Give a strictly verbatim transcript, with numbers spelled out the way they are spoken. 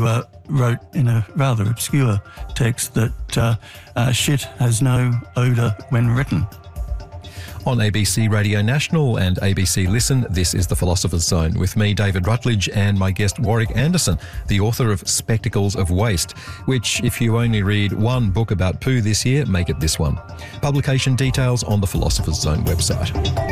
uh, wrote in a rather obscure text that uh, uh, shit has no odour when written. On A B C Radio National and A B C Listen, this is The Philosopher's Zone with me, David Rutledge, and my guest, Warwick Anderson, the author of Spectacles of Waste, which, if you only read one book about poo this year, make it this one. Publication details on the Philosopher's Zone website.